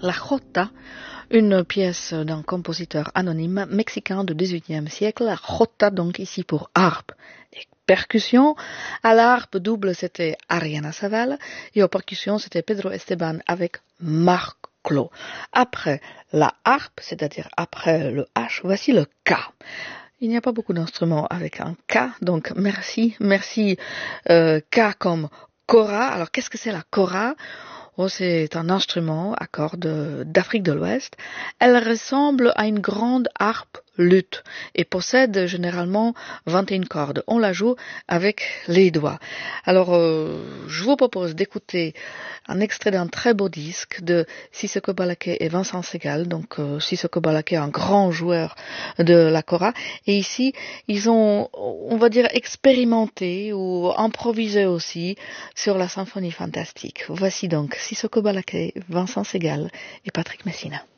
La jota, une pièce d'un compositeur anonyme mexicain du XVIIIe siècle. La jota, donc ici pour harpe et percussion. À la harpe double, c'était Ariana Saval et aux percussions, c'était Pedro Esteban avec Marc Clos. Après la harpe, c'est-à-dire après le H, voici le K. Il n'y a pas beaucoup d'instruments avec un K, donc merci. K comme kora. Alors qu'est-ce que c'est la kora? Oh, c'est un instrument à cordes d'Afrique de l'Ouest. Elle ressemble à une grande harpe luth et possède généralement 21 cordes. On la joue avec les doigts. Alors, je vous propose d'écouter un extrait d'un très beau disque de Sissoko Balaké et Vincent Segal. Donc, Sissoko Balaké, un grand joueur de la kora. Et ici, ils ont, on va dire, expérimenté ou improvisé aussi sur la symphonie fantastique. Voici donc Sissoko Balaké, Vincent Segal et Patrick Messina.